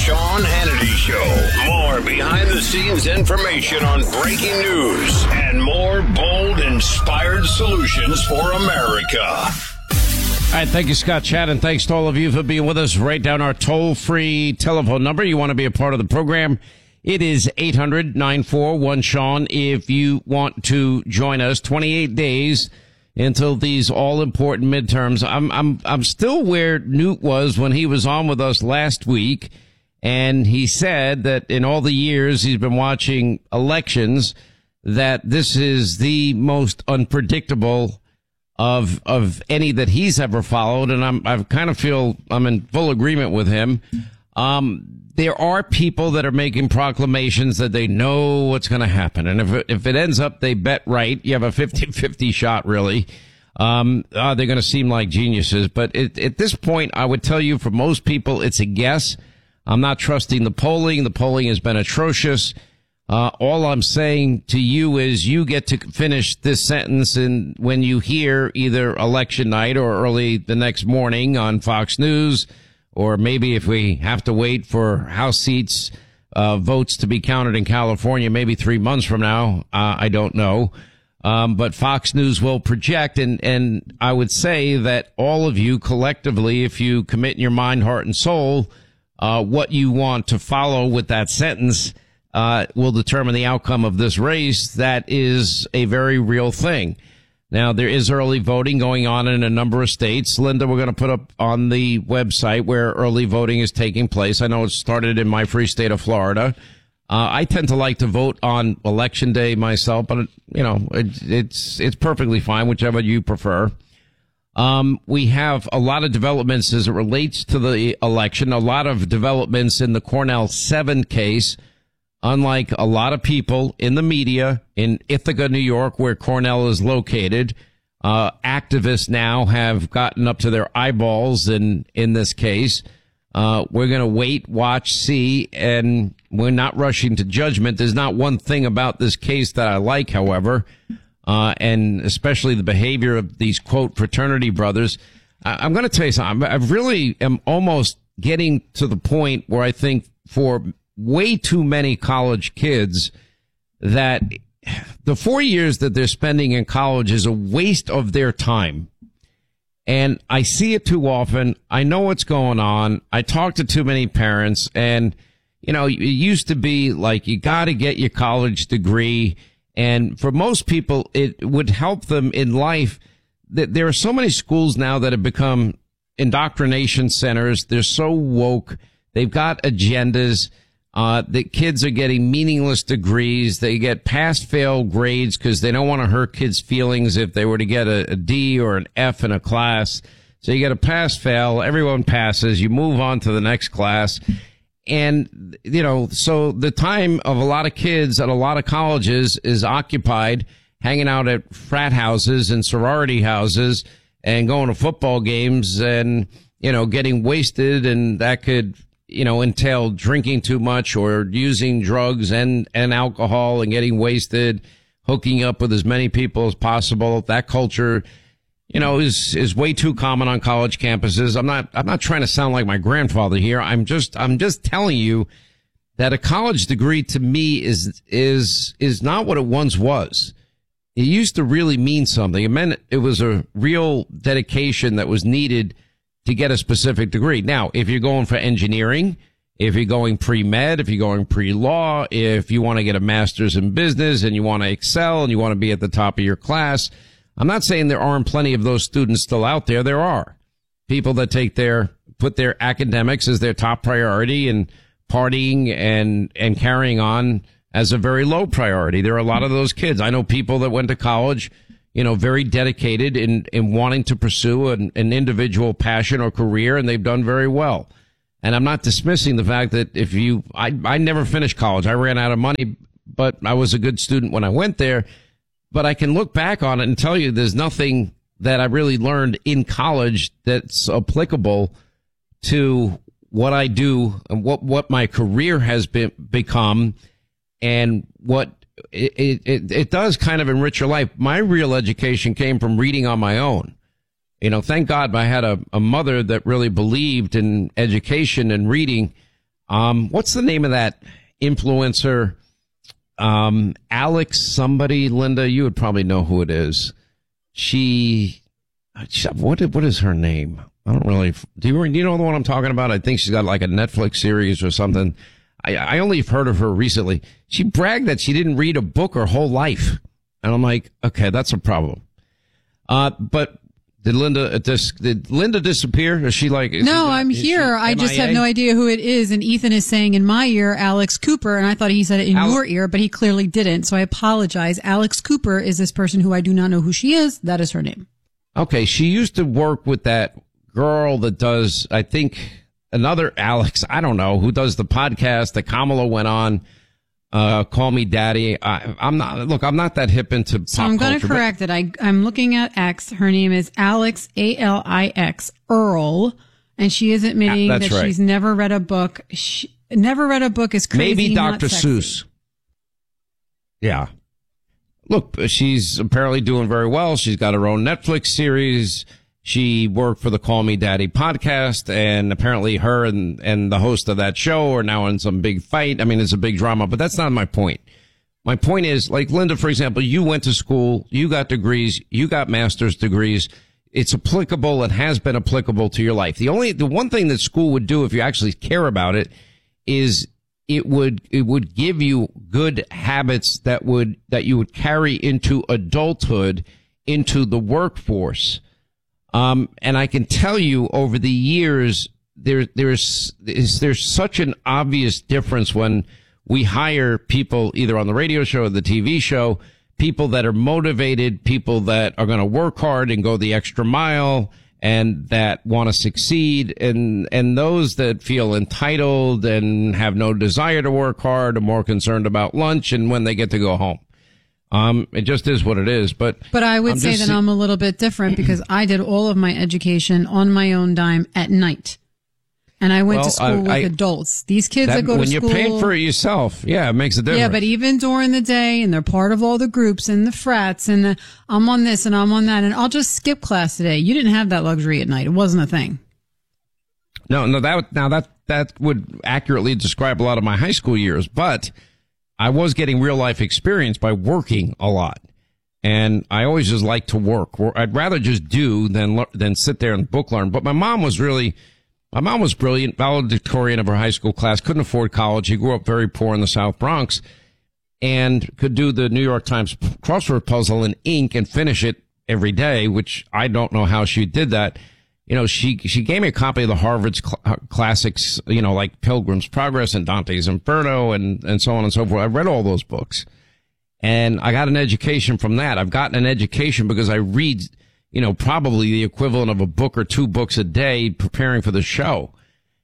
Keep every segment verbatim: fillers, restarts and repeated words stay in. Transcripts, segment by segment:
Sean Hannity Show. More behind-the-scenes information on breaking news and more bold, inspired solutions for America. All right, thank you, Scott Chad, and thanks to all of you for being with us. Write down our toll-free telephone number. You want to be a part of the program. It is eight hundred, nine four one, Sean. If you want to join us, twenty-eight days until these all-important midterms. I'm, I'm, I'm still where Newt was when he was on with us last week. And he said that in all the years he's been watching elections, that this is the most unpredictable of, of any that he's ever followed. And I'm, I kind of feel I'm in full agreement with him. Um, there are people that are making proclamations that they know what's going to happen. And if it, if it ends up they bet right, you have a fifty-fifty shot, really. Um, uh, they're going to seem like geniuses. But it, at this point, I would tell you, for most people, it's a guess. I'm not trusting the polling. The polling has been atrocious. Uh, all I'm saying to you is you get to finish this sentence, and when you hear either election night or early the next morning on Fox News, or maybe if we have to wait for House seats, uh, votes to be counted in California, maybe three months from now, uh, I don't know. Um, but Fox News will project, and, and I would say that all of you collectively, if you commit in your mind, heart, and soul, uh, what you want to follow with that sentence, uh, will determine the outcome of this race. That is a very real thing. Now, there is early voting going on in a number of states. Linda, we're going to put up on the website where early voting is taking place. I know it started in my free state of Florida. Uh, I tend to like to vote on election day myself, but, you know, it, it's it's perfectly fine, whichever you prefer. Um, we have a lot of developments as it relates to the election, a lot of developments in the Cornell seven case. Unlike a lot of people in the media in Ithaca, New York, where Cornell is located, uh, activists now have gotten up to their eyeballs in, in this case. Uh, we're going to wait, watch, see, and we're not rushing to judgment. There's not one thing about this case that I like, however, uh, and especially the behavior of these, quote, fraternity brothers. I- I'm going to tell you something. I really am almost getting to the point where I think for way too many college kids that the four years that they're spending in college is a waste of their time. And I see it too often. I know what's going on. I talk to too many parents, and, you know, it used to be like you got to get your college degree. And for most people, it would help them in life. That there are so many schools now that have become indoctrination centers. They're so woke. They've got agendas. Uh, the kids are getting meaningless degrees. They get pass-fail grades because they don't want to hurt kids' feelings if they were to get a, a D or an F in a class. So you get a pass-fail. Everyone passes. You move on to the next class. And, you know, so the time of a lot of kids at a lot of colleges is occupied hanging out at frat houses and sorority houses and going to football games and, you know, getting wasted, and that could, you know, entail drinking too much or using drugs and, and alcohol and getting wasted, hooking up with as many people as possible. That culture, you know, is, is way too common on college campuses. I'm not, I'm not trying to sound like my grandfather here. I'm just, I'm just telling you that a college degree to me is, is, is not what it once was. It used to really mean something. It meant it was a real dedication that was needed to get a specific degree. Now, if you're going for engineering, if you're going pre-med, if you're going pre-law, if you want to get a master's in business and you want to excel and you want to be at the top of your class, I'm not saying there aren't plenty of those students still out there. There are people that take their, put their academics as their top priority and partying and, and carrying on as a very low priority. There are a lot of those kids. I know people that went to college, you know, very dedicated in, in wanting to pursue an, an individual passion or career, and they've done very well. And I'm not dismissing the fact that if you, I, I never finished college. I ran out of money, but I was a good student when I went there. But I can look back on it and tell you there's nothing that I really learned in college that's applicable to what I do and what, what my career has been, become, and what It, it, it does kind of enrich your life. My real education came from reading on my own. You know, thank God I had a, a mother that really believed in education and reading. Um, what's the name of that influencer? Um, Alex somebody, Linda, you would probably know who it is. She, what, what is her name? I don't really, do you, do you know the one I'm talking about? I think she's got like a Netflix series or something. I, I only have heard of her recently. She bragged that she didn't read a book her whole life. And I'm like, okay, that's a problem. Uh, but did Linda, dis, did Linda disappear? Is she like, is no, she, I'm here. I just have no idea who it is. And Ethan is saying in my ear, Alex Cooper. And I thought he said it in Al- your ear, but he clearly didn't. So I apologize. Alex Cooper is this person who I do not know who she is. That is her name. Okay. She used to work with that girl that does, I think, another Alex, I don't know, who does the podcast that Kamala went on, uh, Call Me Daddy. I, I'm not, look, I'm not that hip into pop So I'm going to correct but, it. I, I'm looking at X. Her name is Alex, A L I X, Earl. And she is admitting yeah, that right. she's never read a book. She, never read a book is crazy. Maybe Doctor not sexy. Seuss. Yeah. Look, she's apparently doing very well. She's got her own Netflix series. She worked for the Call Me Daddy podcast, and apparently her and, and the host of that show are now in some big fight. I mean, it's a big drama, but that's not my point. My point is, like Linda, for example, you went to school, you got degrees, you got master's degrees. It's applicable. It has been applicable to your life. The only, the one thing that school would do if you actually care about it is it would, it would give you good habits that would, that you would carry into adulthood, into the workforce. Um, and I can tell you over the years, there, there's, is, there's such an obvious difference when we hire people either on the radio show or the T V show, people that are motivated, people that are going to work hard and go the extra mile and that want to succeed, and, and those that feel entitled and have no desire to work hard, are more concerned about lunch and when they get to go home. Um, it just is what it is, but. But I would I'm say that see- I'm a little bit different because I did all of my education on my own dime at night. And I went well, to school I, with I, adults. These kids that, that go to when school. When you're paying for it yourself, yeah, it makes a difference. Yeah, but even during the day, and they're part of all the groups and the frats, and the, I'm on this and I'm on that, and I'll just skip class today. You didn't have that luxury at night. It wasn't a thing. No, no, that, now that, that would accurately describe a lot of my high school years, but I was getting real life experience by working a lot. And I always just like to work. I'd rather just do than, than sit there and book learn. But my mom was really, my mom was brilliant, valedictorian of her high school class, couldn't afford college. She grew up very poor in the South Bronx and could do the New York Times crossword puzzle in ink and finish it every day, which I don't know how she did that. You know, she, she gave me a copy of the Harvard's cl- classics, you know, like Pilgrim's Progress and Dante's Inferno and, and so on and so forth. I read all those books and I got an education from that. I've gotten an education because I read, you know, probably the equivalent of a book or two books a day preparing for the show.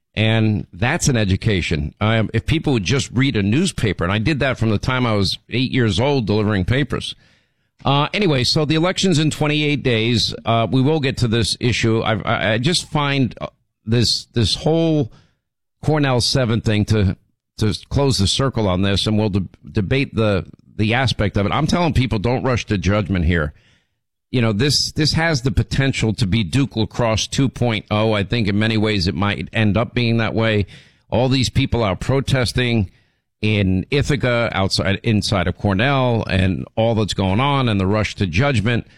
And that's an education. Um, if people would just read a newspaper, and I did that from the time I was eight years old delivering papers. Uh, anyway, so the election's in twenty-eight days. Uh, we will get to this issue. I, I just find this, this whole Cornell seven thing to, to close the circle on this, and we'll de- debate the, the aspect of it. I'm telling people don't rush to judgment here. You know, this, this has the potential to be Duke Lacrosse two point oh. I think in many ways it might end up being that way. All these people are protesting in Ithaca, outside, inside of Cornell, and all that's going on, and the rush to judgment.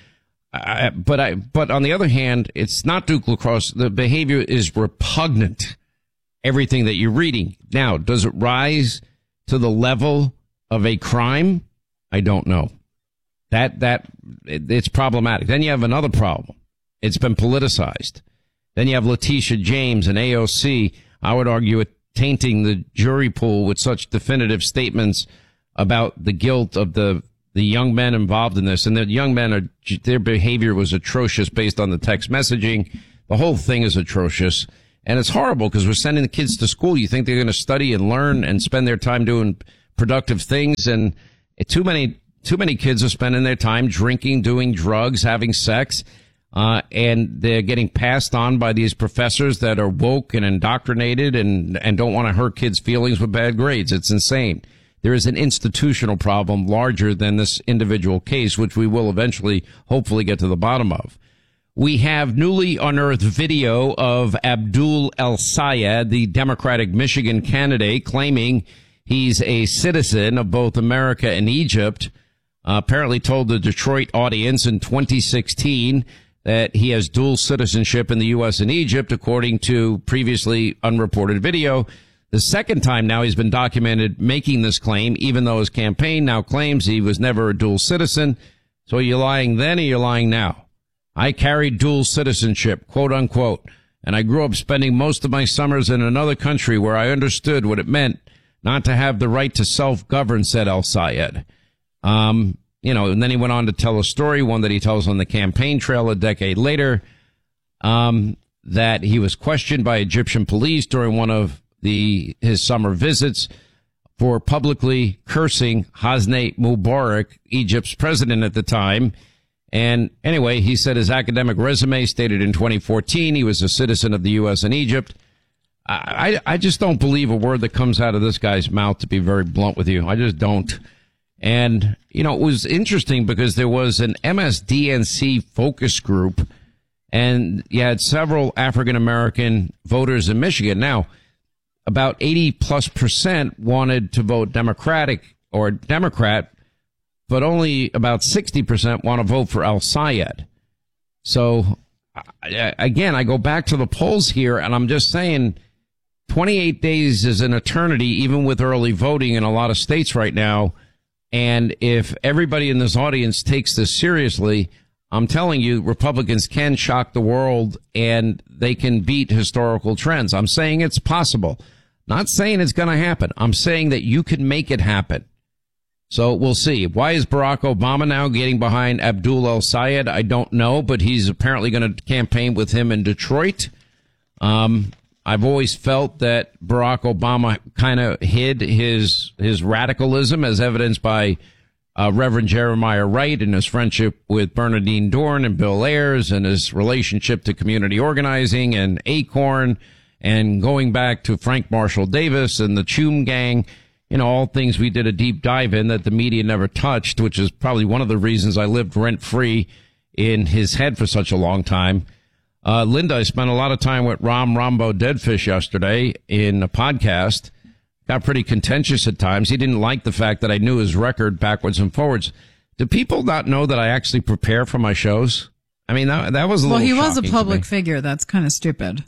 I, but I, but on the other hand, it's not Duke Lacrosse. The behavior is repugnant. Everything that you're reading now, does it rise to the level of a crime? I don't know. That that it, it's problematic. Then you have another problem. It's been politicized. Then you have Letitia James and A O C. I would argue it. Tainting the jury pool with such definitive statements about the guilt of the the young men involved in this. And the young men, are their behavior was atrocious based on the text messaging. The whole thing is atrocious. And it's horrible because we're sending the kids to school. You think they're going to study and learn and spend their time doing productive things. And too many, too many kids are spending their time drinking, doing drugs, having sex. Uh, and they're getting passed on by these professors that are woke and indoctrinated and, and don't want to hurt kids' feelings with bad grades. It's insane. There is an institutional problem larger than this individual case, which we will eventually, hopefully, get to the bottom of. We have newly unearthed video of Abdul El-Sayed, the Democratic Michigan candidate, claiming he's a citizen of both America and Egypt. Uh, apparently told the Detroit audience in twenty sixteen that he has dual citizenship in the U S and Egypt, according to previously unreported video. The second time now he's been documented making this claim, even though his campaign now claims he was never a dual citizen. So are you lying then or you're lying now? I carried dual citizenship, quote unquote, and I grew up spending most of my summers in another country where I understood what it meant not to have the right to self-govern, said El-Sayed. Um, you know, and then he went on to tell a story, one that he tells on the campaign trail a decade later, um, that he was questioned by Egyptian police during one of the his summer visits for publicly cursing Hosni Mubarak, Egypt's president at the time. And anyway, he said his academic resume stated in twenty fourteen he was a citizen of the U S and Egypt. I, I, I just don't believe a word that comes out of this guy's mouth, to be very blunt with you. I just don't. And, you know, it was interesting because there was an M S D N C focus group, and you had several African-American voters in Michigan. Now, about eighty plus percent wanted to vote Democratic or Democrat, but only about sixty percent want to vote for El-Sayed. So, again, I go back to the polls here, and I'm just saying twenty-eight days is an eternity, even with early voting in a lot of states right now. And if everybody in this audience takes this seriously, I'm telling you, Republicans can shock the world and they can beat historical trends. I'm saying it's possible. Not saying it's going to happen. I'm saying that you can make it happen. So we'll see. Why is Barack Obama now getting behind Abdul El-Sayed? I don't know, but he's apparently going to campaign with him in Detroit. Um, I've always felt that Barack Obama kind of hid his his radicalism, as evidenced by uh, Reverend Jeremiah Wright and his friendship with Bernardine Dohrn and Bill Ayers, and his relationship to community organizing and Acorn, and going back to Frank Marshall Davis and the Choom Gang. You know, all things we did a deep dive in that the media never touched, which is probably one of the reasons I lived rent-free in his head for such a long time. Uh, Linda, I spent a lot of time with Ram Rambo Deadfish yesterday in a podcast. Got pretty contentious at times. He didn't like the fact that I knew his record backwards and forwards. Do people not know that I actually prepare for my shows? I mean, that, that was a well, little Well, he was a public me. figure. That's kind of stupid.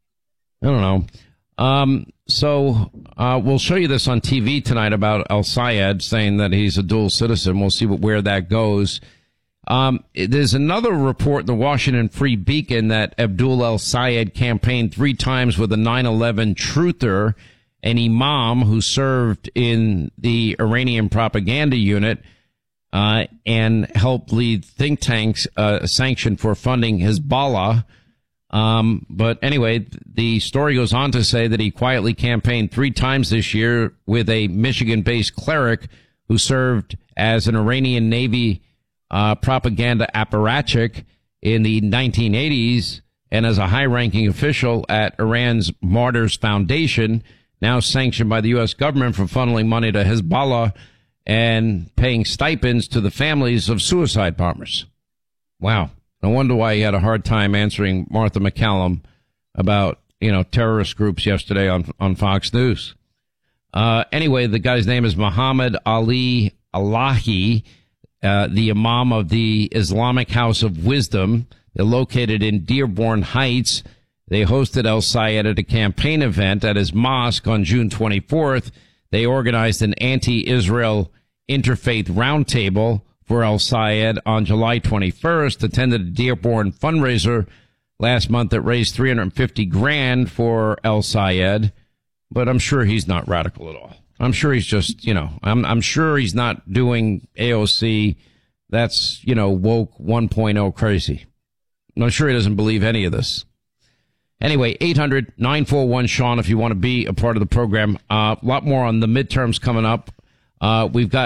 I don't know. Um, so, uh, we'll show you this on T V tonight about El-Sayed saying that he's a dual citizen. We'll see what, where that goes. Um, there's another report in the Washington Free Beacon that Abdul El-Sayed campaigned three times with a nine eleven truther, an imam who served in the Iranian propaganda unit, uh, and helped lead think tanks, uh, sanctioned for funding Hezbollah. Um, but anyway, the story goes on to say that he quietly campaigned three times this year with a Michigan-based cleric who served as an Iranian Navy uh, propaganda apparatchik in the nineteen eighties and as a high-ranking official at Iran's Martyrs Foundation, now sanctioned by the U S government for funneling money to Hezbollah and paying stipends to the families of suicide bombers. Wow. No wonder why he had a hard time answering Martha McCallum about, you know, terrorist groups yesterday on, on Fox News. Uh, anyway, the guy's name is Muhammad Ali Alahi, uh, the Imam of the Islamic House of Wisdom. They're located in Dearborn Heights. They hosted El-Sayed at a campaign event at his mosque on June twenty-fourth. They organized an anti-Israel interfaith roundtable for El-Sayed on July twenty-first, attended a Dearborn fundraiser last month that raised three hundred fifty grand for El-Sayed, but I'm sure he's not radical at all. I'm sure he's just, you know, I'm, I'm sure he's not doing A O C. That's, you know, woke one point oh crazy. I'm sure he doesn't believe any of this. Anyway, eight hundred nine four one Sean if you want to be a part of the program. Uh, a lot more on the midterms coming up. Uh, we've got